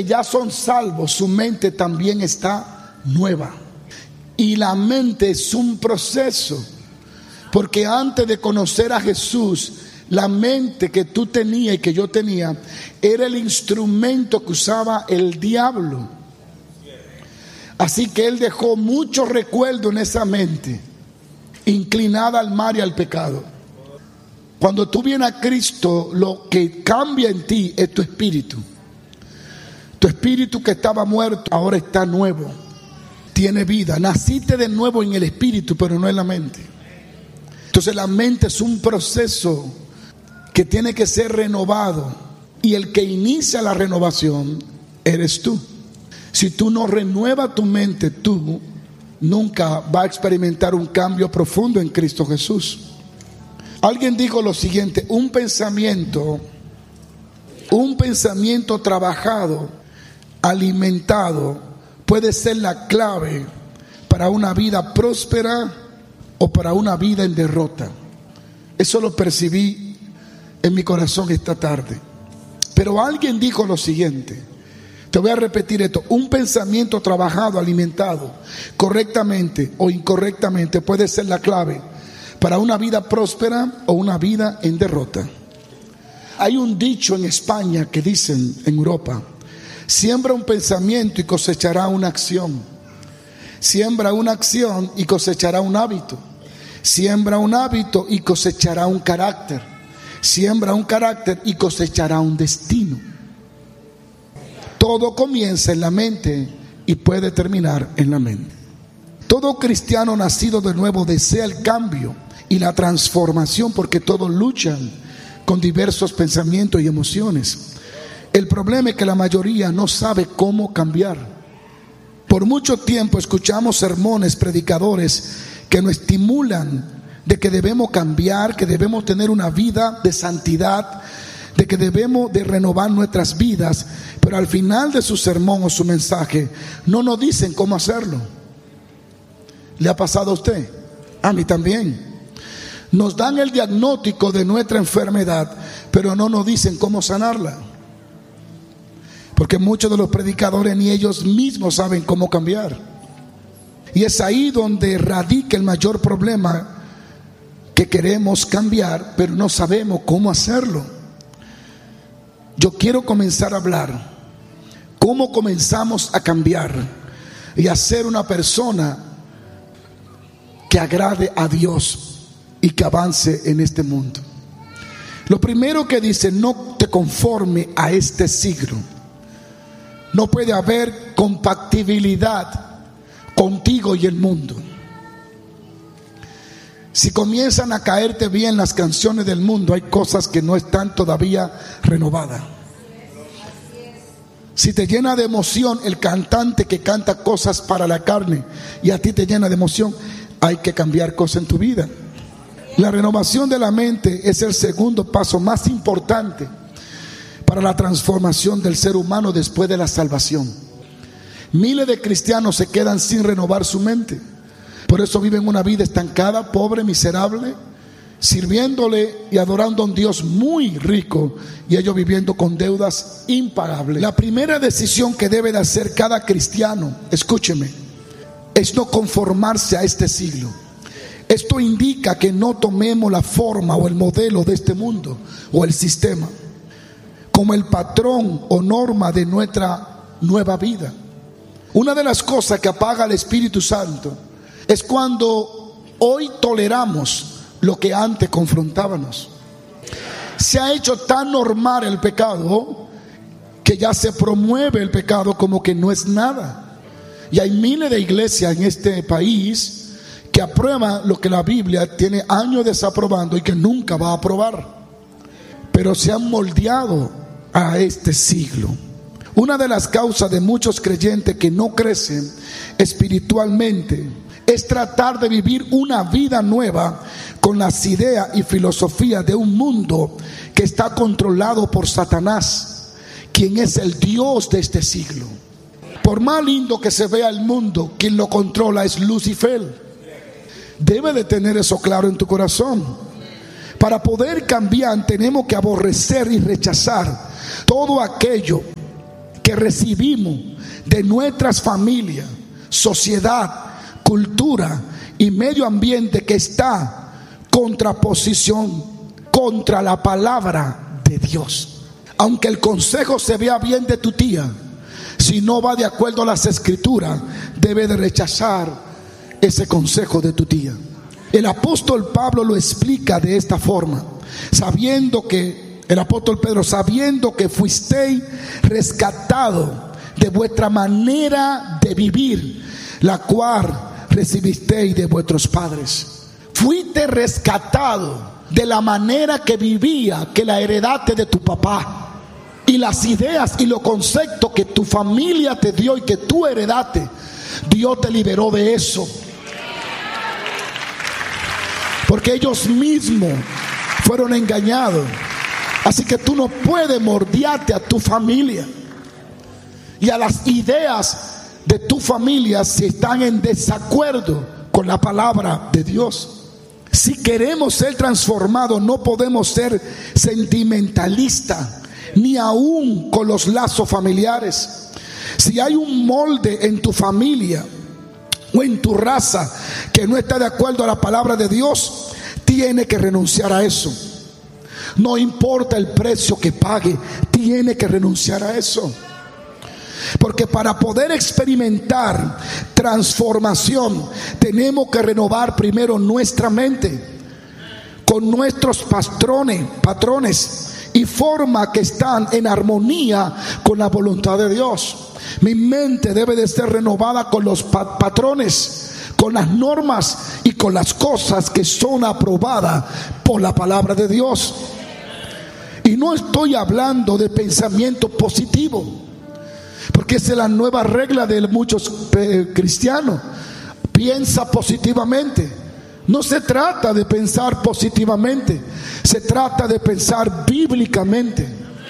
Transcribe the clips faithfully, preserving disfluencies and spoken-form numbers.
ya son salvos, su mente también está nueva. Y la mente es un proceso, porque antes de conocer a Jesús, la mente que tú tenías y que yo tenía era el instrumento que usaba el diablo. Así que él dejó mucho recuerdo en esa mente, inclinada al mal y al pecado. Cuando tú vienes a Cristo, lo que cambia en ti es tu espíritu. Tu espíritu que estaba muerto ahora está nuevo, tiene vida. Naciste de nuevo en el espíritu, pero no en la mente. Entonces la mente es un proceso que tiene que ser renovado, y el que inicia la renovación eres tú. Si tú no renuevas tu mente, tú nunca vas a experimentar un cambio profundo en Cristo Jesús. Alguien dijo lo siguiente: un pensamiento, un pensamiento trabajado, alimentado, puede ser la clave para una vida próspera o para una vida en derrota. Eso lo percibí en mi corazón esta tarde. Pero alguien dijo lo siguiente, te voy a repetir esto: un pensamiento trabajado, alimentado correctamente o incorrectamente puede ser la clave para una vida próspera o una vida en derrota. Hay un dicho en España que dicen, en Europa: siembra un pensamiento y cosechará una acción. Siembra una acción y cosechará un hábito. Siembra un hábito y cosechará un carácter. Siembra un carácter y cosechará un destino. Todo comienza en la mente y puede terminar en la mente. Todo cristiano nacido de nuevo desea el cambio y la transformación, porque todos luchan con diversos pensamientos y emociones. El problema es que la mayoría no sabe cómo cambiar. Por mucho tiempo escuchamos sermones, predicadores que nos estimulan de que debemos cambiar, que debemos tener una vida de santidad, de que debemos de renovar nuestras vidas, pero al final de su sermón o su mensaje no nos dicen cómo hacerlo. ¿Le ha pasado a usted? A mí también. Nos dan el diagnóstico de nuestra enfermedad, pero no nos dicen cómo sanarla. Porque muchos de los predicadores ni ellos mismos saben cómo cambiar. Y es ahí donde radica el mayor problema, que queremos cambiar, pero no sabemos cómo hacerlo. Yo quiero comenzar a hablar cómo comenzamos a cambiar y a ser una persona que agrade a Dios y que avance en este mundo. Lo primero que dice: no te conforme a este siglo. No puede haber compatibilidad contigo y el mundo. Si comienzan a caerte bien las canciones del mundo, hay cosas que no están todavía renovadas. Si te llena de emoción el cantante que canta cosas para la carne y a ti te llena de emoción, hay que cambiar cosas en tu vida. La renovación de la mente es el segundo paso más importante para la transformación del ser humano después de la salvación. Miles de cristianos se quedan sin renovar su mente. Por eso viven una vida estancada, pobre, miserable, sirviéndole y adorando a un Dios muy rico, y ellos viviendo con deudas impagables. La primera decisión que debe de hacer cada cristiano, escúcheme, es no conformarse a este siglo. Esto indica que no tomemos la forma o el modelo de este mundo o el sistema como el patrón o norma de nuestra nueva vida. Una de las cosas que apaga al Espíritu Santo es cuando hoy toleramos lo que antes confrontábamos. Se ha hecho tan normal el pecado que ya se promueve el pecado como que no es nada. Y hay miles de iglesias en este país que aprueban lo que la Biblia tiene años desaprobando y que nunca va a aprobar. Pero se han moldeado a este siglo. Una de las causas de muchos creyentes que no crecen espiritualmente es tratar de vivir una vida nueva con las ideas y filosofías de un mundo que está controlado por Satanás, quien es el Dios de este siglo. Por más lindo que se vea el mundo, quien lo controla es Lucifer. Debe de tener eso claro en tu corazón. Para poder cambiar tenemos que aborrecer y rechazar todo aquello que que recibimos de nuestras familias, sociedad, cultura y medio ambiente que está contraposición contra la palabra de Dios. Aunque el consejo se vea bien de tu tía, si no va de acuerdo a las escrituras, debe de rechazar ese consejo de tu tía. El apóstol Pablo lo explica de esta forma, sabiendo que, el apóstol Pedro, sabiendo que fuisteis rescatado de vuestra manera de vivir, la cual recibisteis de vuestros padres. Fuiste rescatado de la manera que vivía, que la heredaste de tu papá. Y las ideas y los conceptos que tu familia te dio y que tú heredaste, Dios te liberó de eso. Porque ellos mismos fueron engañados. Así que tú no puedes moldearte a tu familia y a las ideas de tu familia si están en desacuerdo con la palabra de Dios. Si queremos ser transformados, no podemos ser sentimentalistas, ni aún con los lazos familiares. Si hay un molde en tu familia o en tu raza que no está de acuerdo a la palabra de Dios, tiene que renunciar a eso. No importa el precio que pague, tiene que renunciar a eso. Porque para poder experimentar transformación, tenemos que renovar primero nuestra mente con nuestros patrones, patrones y formas que están en armonía con la voluntad de Dios. Mi mente debe de ser renovada con los pa- patrones, con las normas y con las cosas que son aprobadas por la palabra de Dios. Y no estoy hablando de pensamiento positivo, porque esa es la nueva regla de muchos eh, cristianos. Piensa positivamente. No se trata de pensar positivamente, se trata de pensar bíblicamente.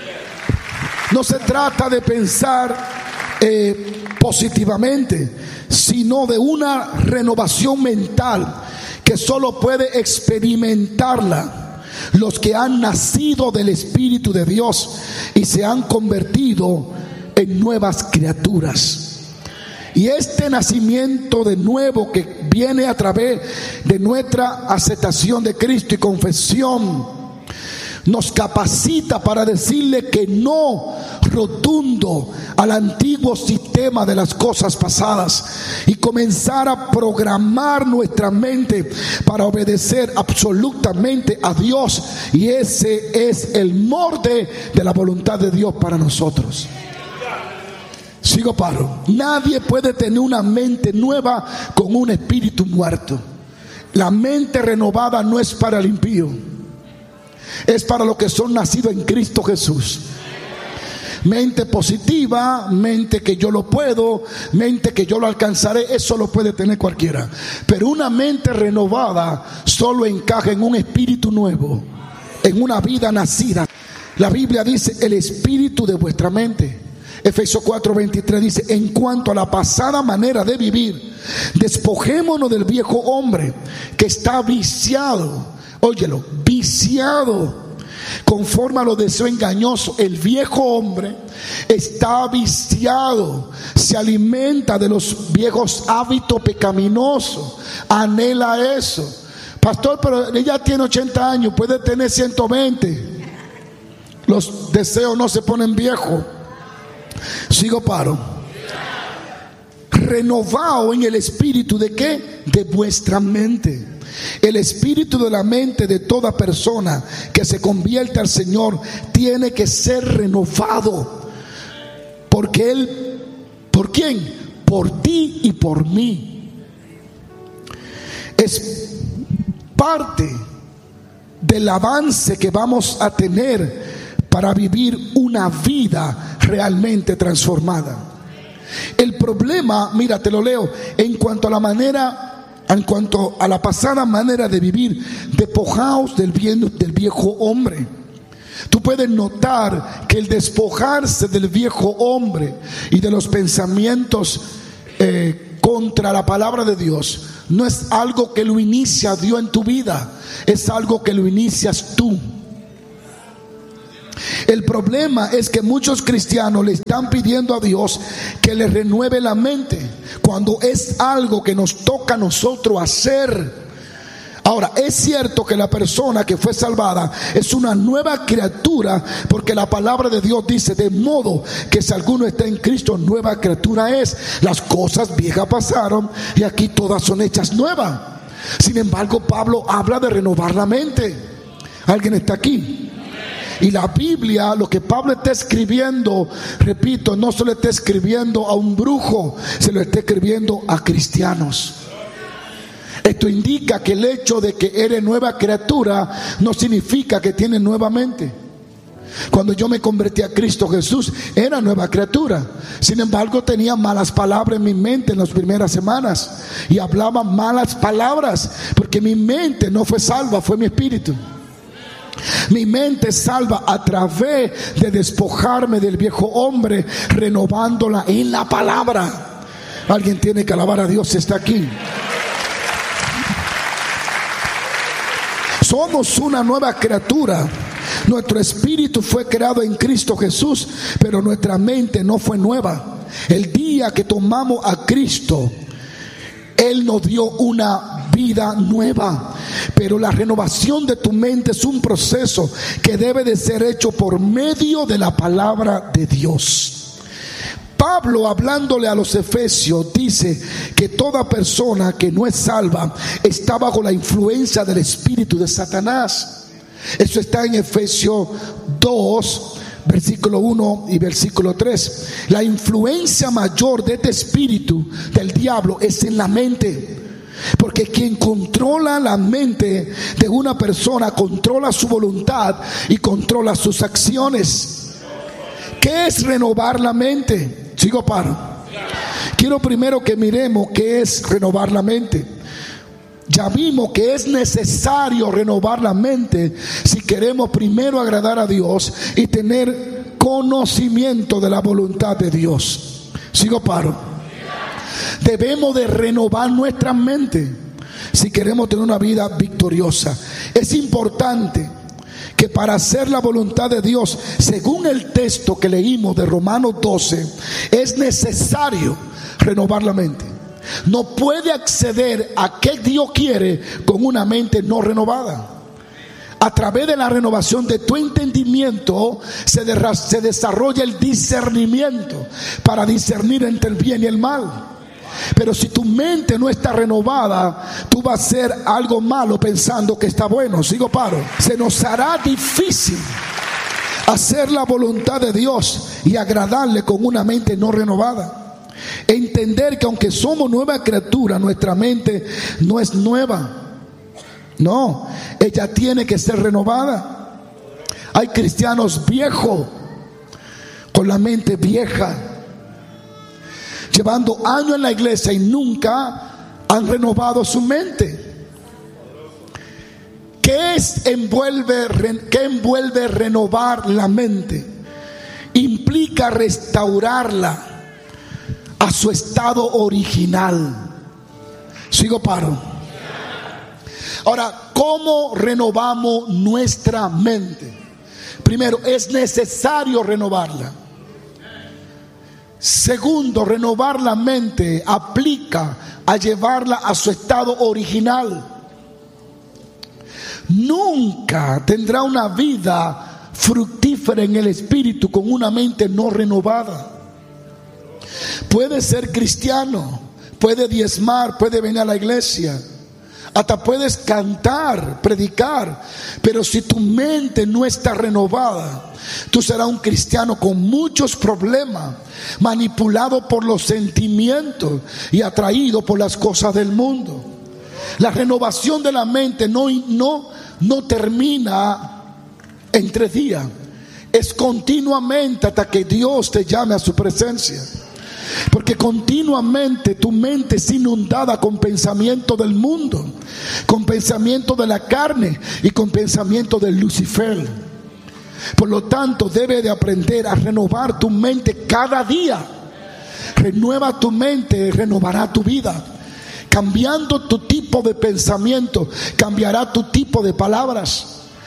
No se trata de pensar eh, positivamente, sino de una renovación mental que solo puede experimentarla los que han nacido del Espíritu de Dios y se han convertido en nuevas criaturas. Y este nacimiento de nuevo que viene a través de nuestra aceptación de Cristo y confesión, nos capacita para decirle que no rotundo al antiguo sistema de las cosas pasadas y comenzar a programar nuestra mente para obedecer absolutamente a Dios. Y ese es el molde de la voluntad de Dios para nosotros. Sigo paro. Nadie puede tener una mente nueva con un espíritu muerto. La mente renovada no es para el impío, es para los que son nacidos en Cristo Jesús. Mente positiva, mente que yo lo puedo, mente que yo lo alcanzaré, eso lo puede tener cualquiera. Pero una mente renovada solo encaja en un espíritu nuevo, en una vida nacida. La Biblia dice el espíritu de vuestra mente. Efesios cuatro veintitrés dice: en cuanto a la pasada manera de vivir, despojémonos del viejo hombre que está viciado. Óyelo, viciado conforme a los deseos engañosos. El viejo hombre está viciado, se alimenta de los viejos hábitos pecaminosos, anhela eso. Pastor, pero ella tiene ochenta años, puede tener ciento veinte. Los deseos no se ponen viejos. Sigo paro. Renovado en el espíritu de qué? De vuestra mente. El espíritu de la mente de toda persona que se convierte al Señor tiene que ser renovado. Porque Él, ¿por quién? Por ti y por mí. Es parte del avance que vamos a tener para vivir una vida realmente transformada. El problema, mira, te lo leo, en cuanto a la manera En cuanto a la pasada manera de vivir, despojaos del, bien, del viejo hombre. Tú puedes notar que el despojarse del viejo hombre y de los pensamientos eh, contra la palabra de Dios no es algo que lo inicia Dios en tu vida, es algo que lo inicias tú. El problema es que muchos cristianos le están pidiendo a Dios que les renueve la mente, cuando es algo que nos toca a nosotros hacer. Ahora, es cierto que la persona que fue salvada es una nueva criatura, porque la palabra de Dios dice: de modo que si alguno está en Cristo, nueva criatura es. Las cosas viejas pasaron y aquí todas son hechas nuevas. Sin embargo, Pablo habla de renovar la mente. ¿Alguien está aquí? Y la Biblia, lo que Pablo está escribiendo, repito, no se lo está escribiendo a un brujo, se lo está escribiendo a cristianos. Esto indica que el hecho de que eres nueva criatura no significa que tienes nueva mente. Cuando yo me convertí a Cristo Jesús, era nueva criatura. Sin embargo, tenía malas palabras en mi mente en las primeras semanas, y hablaba malas palabras, porque mi mente no fue salva, fue mi espíritu. Mi mente es salva a través de despojarme del viejo hombre, renovándola en la palabra. Alguien tiene que alabar a Dios, está aquí. Somos una nueva criatura. Nuestro espíritu fue creado en Cristo Jesús, pero nuestra mente no fue nueva. El día que tomamos a Cristo, Él nos dio una vida nueva. Pero la renovación de tu mente es un proceso que debe de ser hecho por medio de la palabra de Dios. Pablo, hablándole a los efesios, dice que toda persona que no es salva está bajo la influencia del espíritu de Satanás. Eso está en Efesios dos, versículo uno y versículo tres. La influencia mayor de este espíritu del diablo es en la mente. Porque quien controla la mente de una persona controla su voluntad y controla sus acciones. ¿Qué es renovar la mente? Sigo paro. Quiero primero que miremos qué es renovar la mente. Ya vimos que es necesario renovar la mente si queremos primero agradar a Dios y tener conocimiento de la voluntad de Dios. Sigo paro. Debemos de renovar nuestra mente si queremos tener una vida victoriosa. Es importante que para hacer la voluntad de Dios, según el texto que leímos de Romanos doce, es necesario renovar la mente. No puede acceder a que Dios quiere con una mente no renovada. A través de la renovación de tu entendimiento se, de, se desarrolla el discernimiento para discernir entre el bien y el mal. Pero si tu mente no está renovada, tú vas a hacer algo malo pensando que está bueno. Sigo paro. Se nos hará difícil hacer la voluntad de Dios y agradarle con una mente no renovada. Entender que aunque somos nueva criatura, nuestra mente no es nueva. No, ella tiene que ser renovada. Hay cristianos viejos con la mente vieja, llevando años en la iglesia y nunca han renovado su mente. ¿Qué es envuelve, qué envuelve renovar la mente? Implica restaurarla a su estado original. Sigo paro. Ahora, ¿cómo renovamos nuestra mente? Primero, es necesario renovarla. Segundo, renovar la mente aplica a llevarla a su estado original. Nunca tendrá una vida fructífera en el espíritu con una mente no renovada. Puede ser cristiano, puede diezmar, puede venir a la iglesia, hasta puedes cantar, predicar, pero si tu mente no está renovada, tú serás un cristiano con muchos problemas, manipulado por los sentimientos y atraído por las cosas del mundo. La renovación de la mente no, no, no termina en tres días, es continuamente hasta que Dios te llame a su presencia. Porque continuamente tu mente es inundada con pensamiento del mundo, con pensamiento de la carne y con pensamiento de Lucifer. Por lo tanto, debes de aprender a renovar tu mente cada día. Renueva tu mente, renovará tu vida. Cambiando tu tipo de pensamiento, cambiará tu tipo de palabras.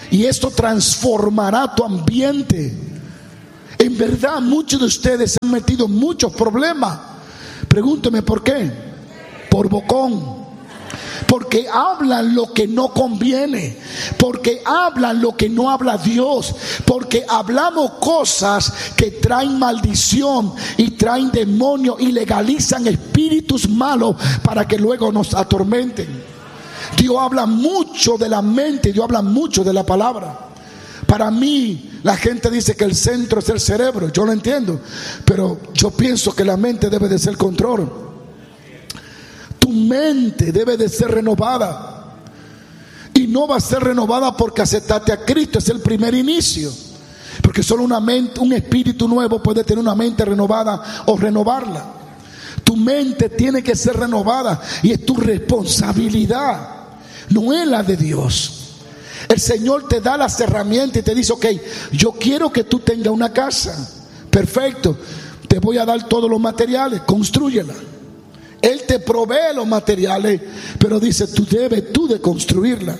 Y esto transformará tu ambiente. En verdad, muchos de ustedes se han metido en muchos problemas. Pregúnteme por qué. Por bocón. Porque hablan lo que no conviene. Porque hablan lo que no habla Dios. Porque hablamos cosas que traen maldición y traen demonios y legalizan espíritus malos para que luego nos atormenten. Dios habla mucho de la mente, Dios habla mucho de la palabra. Para mí, la gente dice que el centro es el cerebro. Yo lo entiendo, pero yo pienso que la mente debe de ser control. Tu mente debe de ser renovada. Y no va a ser renovada porque aceptaste a Cristo. Es el primer inicio. Porque solo una mente, un espíritu nuevo puede tener una mente renovada o renovarla. Tu mente tiene que ser renovada y es tu responsabilidad, no es la de Dios. El Señor te da las herramientas y te dice: ok, yo quiero que tú tengas una casa. Perfecto, te voy a dar todos los materiales, constrúyela. Él te provee los materiales, pero dice: tú debes tú de construirla.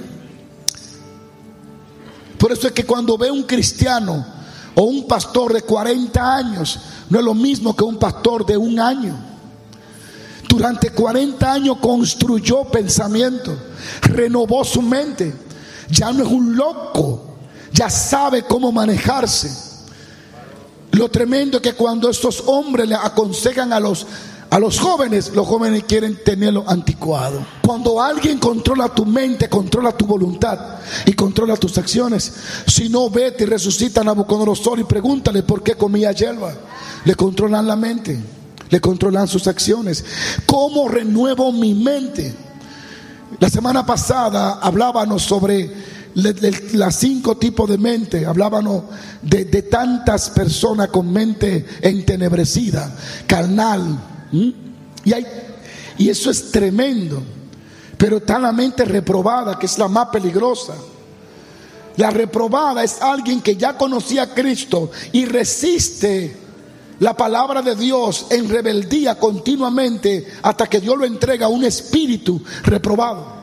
Por eso es que cuando ve un cristiano o un pastor de cuarenta años, no es lo mismo que un pastor de un año. Durante cuarenta años construyó pensamiento, renovó su mente. Ya no es un loco, ya sabe cómo manejarse. Lo tremendo es que cuando estos hombres le aconsejan a los, a los jóvenes, los jóvenes quieren tenerlo anticuado. Cuando alguien controla tu mente, controla tu voluntad y controla tus acciones. Si no, vete y resucita a Nabucodonosor y pregúntale por qué comía hierba. Le controlan la mente, le controlan sus acciones. ¿Cómo renuevo mi mente? La semana pasada hablábamos sobre los cinco tipos de mente. Hablábamos de, de tantas personas con mente entenebrecida, carnal. ¿Mm? Y, hay, y eso es tremendo. Pero está la mente reprobada, que es la más peligrosa. La reprobada es alguien que ya conocía a Cristo y resiste la palabra de Dios en rebeldía continuamente hasta que Dios lo entrega a un espíritu reprobado.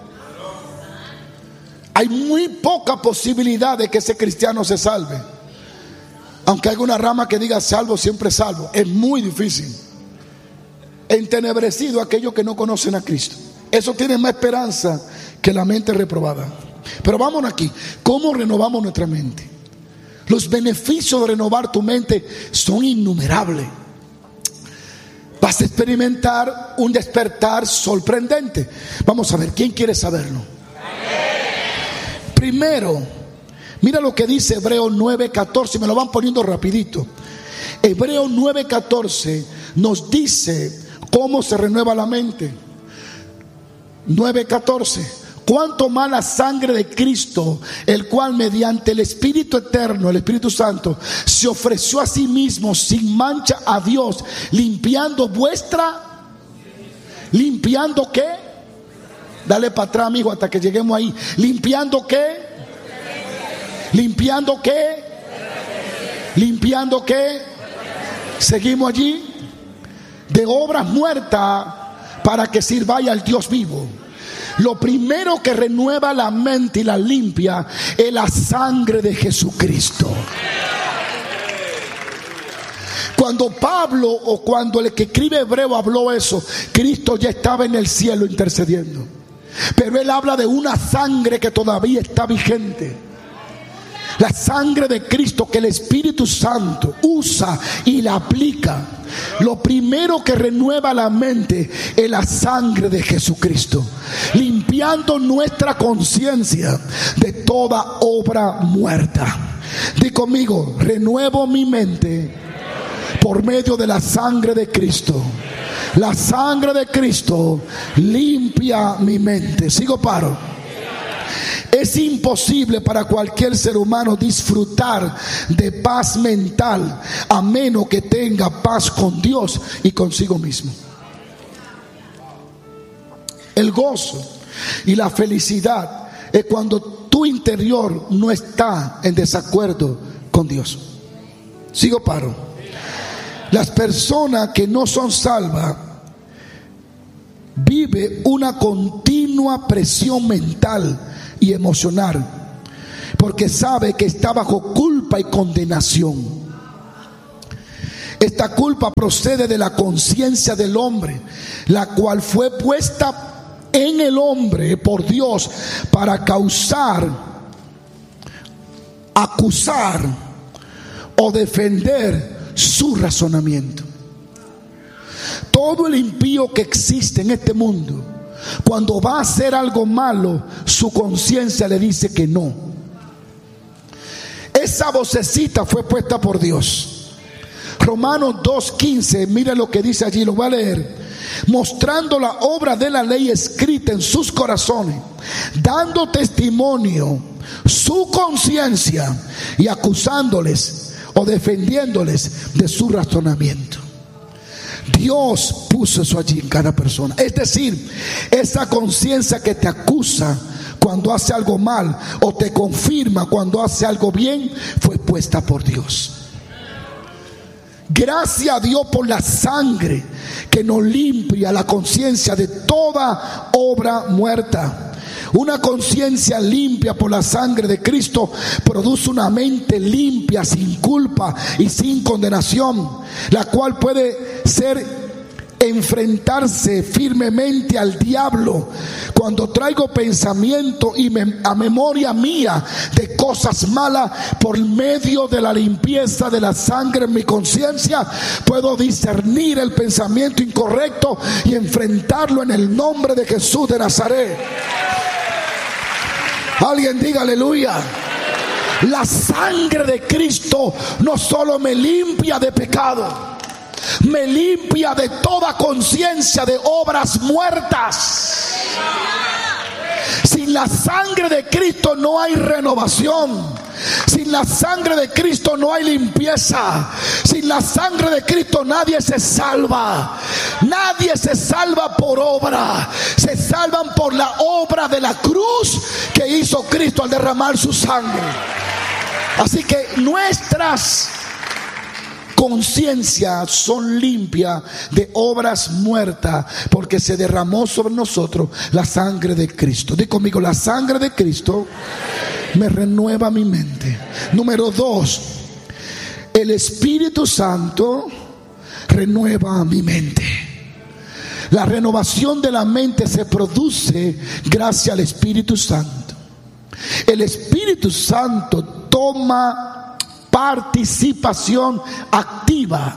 Hay muy poca posibilidad de que ese cristiano se salve. Aunque haya una rama que diga salvo, siempre salvo. Es muy difícil. Entenebrecido aquellos que no conocen a Cristo. Eso tiene más esperanza que la mente reprobada. Pero vámonos aquí. ¿Cómo renovamos nuestra mente? Los beneficios de renovar tu mente son innumerables. Vas a experimentar un despertar sorprendente. Vamos a ver, ¿quién quiere saberlo? Primero, mira lo que dice Hebreos nueve catorce. Me lo van poniendo rapidito. Hebreos nueve catorce nos dice cómo se renueva la mente. nueve catorce. Cuánto más la sangre de Cristo, el cual mediante el Espíritu Eterno, el Espíritu Santo, se ofreció a sí mismo sin mancha a Dios, limpiando vuestra, limpiando qué, dale para atrás, amigo, hasta que lleguemos ahí. Limpiando qué, limpiando qué, limpiando qué, seguimos allí, de obras muertas para que sirváis al Dios vivo. Lo primero que renueva la mente y la limpia es la sangre de Jesucristo. Cuando Pablo o cuando el que escribe Hebreo habló eso, Cristo ya estaba en el cielo intercediendo. Pero él habla de una sangre que todavía está vigente. La sangre de Cristo que el Espíritu Santo usa y la aplica. Lo primero que renueva la mente es la sangre de Jesucristo, limpiando nuestra conciencia de toda obra muerta. Di conmigo: renuevo mi mente por medio de la sangre de Cristo. La sangre de Cristo limpia mi mente. Sigo paro. Es imposible para cualquier ser humano disfrutar de paz mental a menos que tenga paz con Dios y consigo mismo. El gozo y la felicidad es cuando tu interior no está en desacuerdo con Dios. Sigo paro. Las personas que no son salvas viven una continua presión mental y emocional, porque sabe que está bajo culpa y condenación. Esta culpa procede de la conciencia del hombre, la cual fue puesta en el hombre por Dios para causar, acusar o defender su razonamiento. Todo el impío que existe en este mundo, cuando va a hacer algo malo, su conciencia le dice que no. Esa vocecita fue puesta por Dios. Romanos dos quince, mira lo que dice allí, lo voy a leer. Mostrando la obra de la ley escrita en sus corazones, dando testimonio su conciencia y acusándoles o defendiéndoles de su razonamiento. Dios puso eso allí en cada persona. Es decir, esa conciencia que te acusa cuando hace algo mal o te confirma cuando hace algo bien, fue puesta por Dios. Gracias a Dios por la sangre que nos limpia la conciencia de toda obra muerta. Una conciencia limpia por la sangre de Cristo produce una mente limpia, sin culpa y sin condenación, la cual puede ser enfrentarse firmemente al diablo cuando traigo pensamiento y me, a memoria mía de cosas malas. Por medio de la limpieza de la sangre en mi conciencia, puedo discernir el pensamiento incorrecto y enfrentarlo en el nombre de Jesús de Nazaret. Alguien diga aleluya. La sangre de Cristo no solo me limpia de pecado, me limpia de toda conciencia de obras muertas. Sin la sangre de Cristo no hay renovación. Sin la sangre de Cristo no hay limpieza. Sin la sangre de Cristo nadie se salva. Nadie se salva por obra. Se salvan por la obra de la cruz que hizo Cristo al derramar su sangre. Así que nuestras conciencias son limpias de obras muertas, porque se derramó sobre nosotros la sangre de Cristo. Di conmigo, la sangre de Cristo me renueva mi mente. Número dos, el Espíritu Santo renueva mi mente. La renovación de la mente se produce gracias al Espíritu Santo. El Espíritu Santo toma participación activa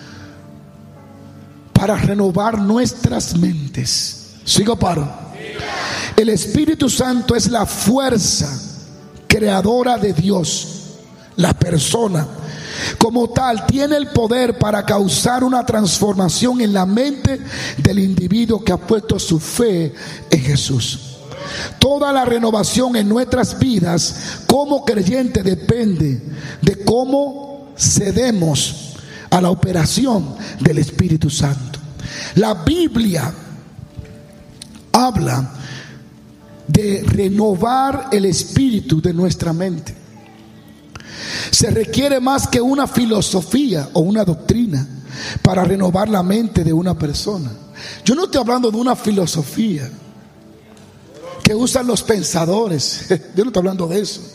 para renovar nuestras mentes. ¿Sigo paro? El Espíritu Santo es la fuerza creadora de Dios. La persona como tal tiene el poder para causar una transformación en la mente del individuo que ha puesto su fe en Jesús. Toda la renovación en nuestras vidas como creyentes depende de cómo cedemos a la operación del Espíritu Santo. La Biblia habla de renovar el espíritu de nuestra mente. Se requiere más que una filosofía o una doctrina para renovar la mente de una persona. Yo no estoy hablando de una filosofía que usan los pensadores. Yo no estoy hablando de eso,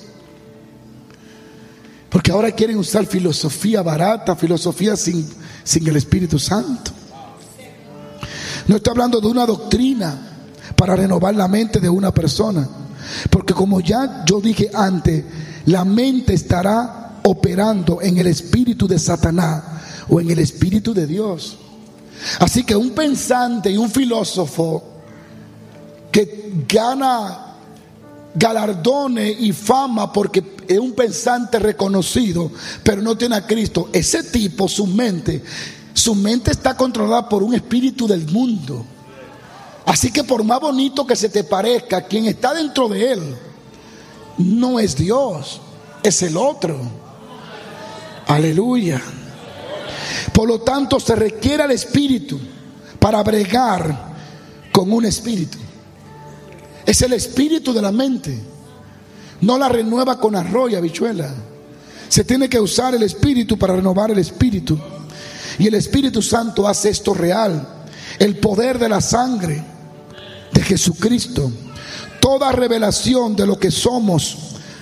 porque ahora quieren usar filosofía barata, filosofía sin, sin el Espíritu Santo. No estoy hablando de una doctrina para renovar la mente de una persona, porque como ya yo dije antes, la mente estará operando en el espíritu de Satanás o en el espíritu de Dios. Así que un pensante y un filósofo que gana galardones y fama porque es un pensante reconocido, pero no tiene a Cristo, ese tipo, su mente, su mente está controlada por un espíritu del mundo. Así que por más bonito que se te parezca, quien está dentro de él no es Dios, es el otro. Aleluya. Por lo tanto, se requiere el espíritu para bregar con un espíritu. Es el espíritu de la mente. No la renueva con arroz y habichuela. Se tiene que usar el espíritu para renovar el espíritu. Y el Espíritu Santo hace esto real. El poder de la sangre de Jesucristo. Toda revelación de lo que somos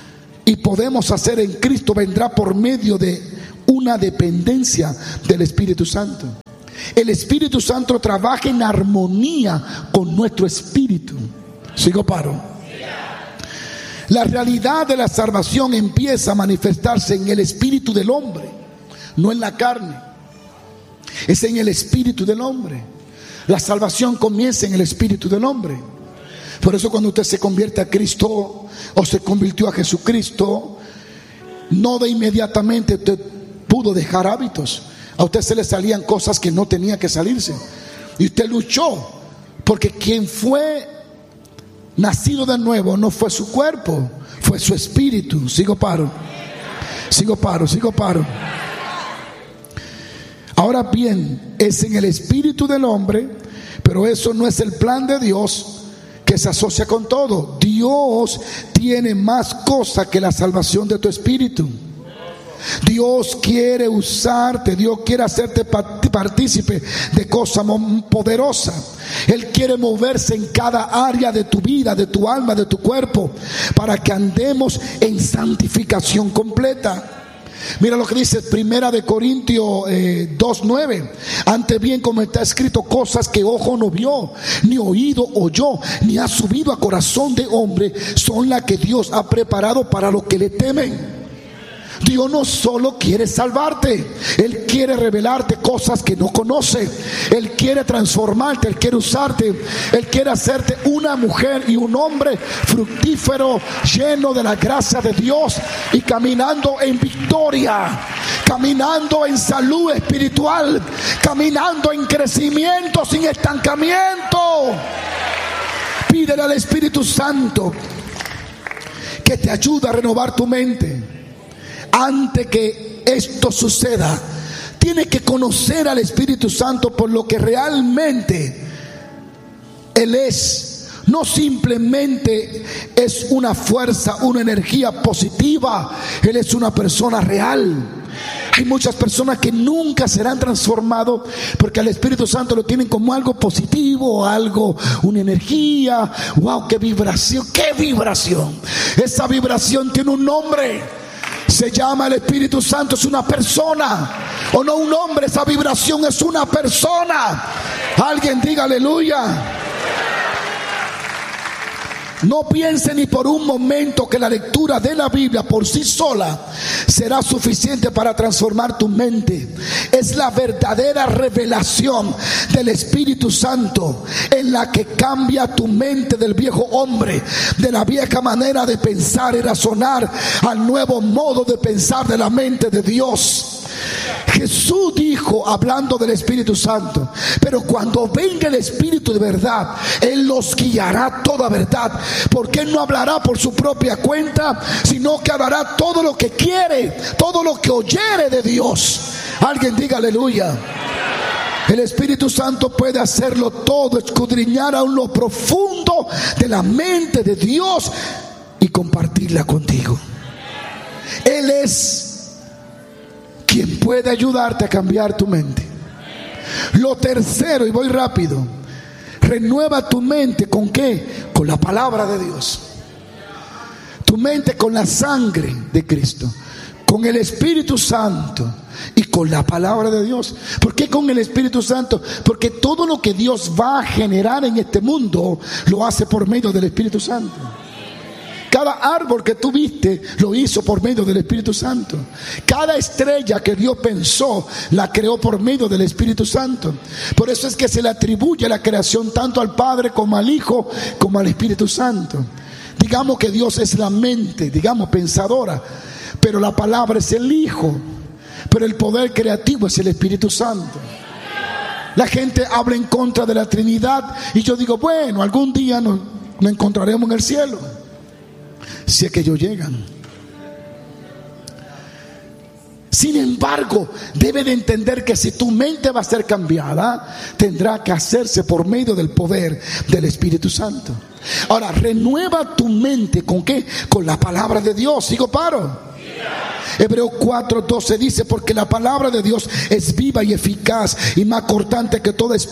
y podemos hacer en Cristo vendrá por medio de una dependencia del Espíritu Santo. El Espíritu Santo trabaja en armonía con nuestro espíritu. ¿Sigo paro? La realidad de la salvación empieza a manifestarse en el espíritu del hombre, no en la carne. Es en el espíritu del hombre. La salvación comienza en el espíritu del hombre. Por eso cuando usted se convierte a Cristo o se convirtió a Jesucristo, no de inmediatamente usted pudo dejar hábitos. A usted se le salían cosas que no tenía que salirse. Y usted luchó, porque quien fue nacido de nuevo no fue su cuerpo, fue su espíritu. Sigo paro. Sigo paro, sigo paro. Ahora bien, es en el espíritu del hombre, pero eso no es el plan de Dios que se asocia con todo. Dios tiene más cosas que la salvación de tu espíritu. Dios quiere usarte, Dios quiere hacerte partícipe de cosas poderosas. Él quiere moverse en cada área de tu vida, de tu alma, de tu cuerpo, para que andemos en santificación completa. Mira lo que dice Primera de Corintios eh, dos nueve. Antes bien, como está escrito, cosas que ojo no vio, ni oído oyó, ni ha subido a corazón de hombre, son las que Dios ha preparado para los que le temen. Dios no solo quiere salvarte, Él quiere revelarte cosas que no conoce. Él quiere transformarte, Él quiere usarte, Él quiere hacerte una mujer y un hombre fructífero, lleno de la gracia de Dios y caminando en victoria, caminando en salud espiritual, caminando en crecimiento sin estancamiento. Pídele al Espíritu Santo que te ayude a renovar tu mente. Antes que esto suceda, tienes que conocer al Espíritu Santo por lo que realmente Él es. No simplemente es una fuerza, una energía positiva. Él es una persona real. Hay muchas personas que nunca serán transformados porque al Espíritu Santo lo tienen como algo positivo, algo, una energía. ¡Wow! ¡Qué vibración! ¡Qué vibración! Esa vibración tiene un nombre. Se llama el Espíritu Santo, es una persona, o no un hombre, esa vibración es una persona. Alguien diga aleluya. No piense ni por un momento que la lectura de la Biblia por sí sola será suficiente para transformar tu mente. Es la verdadera revelación del Espíritu Santo en la que cambia tu mente del viejo hombre, de la vieja manera de pensar y razonar, al nuevo modo de pensar de la mente de Dios. Jesús dijo, hablando del Espíritu Santo, pero cuando venga el Espíritu de verdad, Él los guiará toda verdad, porque Él no hablará por su propia cuenta, sino que hablará todo lo que quiere, todo lo que oyere de Dios. Alguien diga aleluya. El Espíritu Santo puede hacerlo todo, escudriñar aún lo profundo de la mente de Dios y compartirla contigo. Él es quien puede ayudarte a cambiar tu mente. Lo tercero, y voy rápido, renueva tu mente ¿con qué? Con la palabra de Dios. Tu mente con la sangre de Cristo, con el Espíritu Santo y con la palabra de Dios. ¿Por qué con el Espíritu Santo? Porque todo lo que Dios va a generar en este mundo lo hace por medio del Espíritu Santo. Cada árbol que tú viste lo hizo por medio del Espíritu Santo. Cada estrella que Dios pensó la creó por medio del Espíritu Santo. Por eso es que se le atribuye la creación tanto al Padre como al Hijo como al Espíritu Santo. Digamos que Dios es la mente, digamos pensadora, pero la palabra es el Hijo, pero el poder creativo es el Espíritu Santo. La gente habla en contra de la Trinidad y yo digo, bueno, algún día nos, nos encontraremos en el cielo, si es que ellos llegan. Sin embargo, debe de entender que si tu mente va a ser cambiada, tendrá que hacerse por medio del poder del Espíritu Santo. Ahora, renueva tu mente ¿con qué? Con la palabra de Dios. ¿Sigo paro? Hebreos cuatro doce dice, porque la palabra de Dios es viva y eficaz y más cortante que toda espada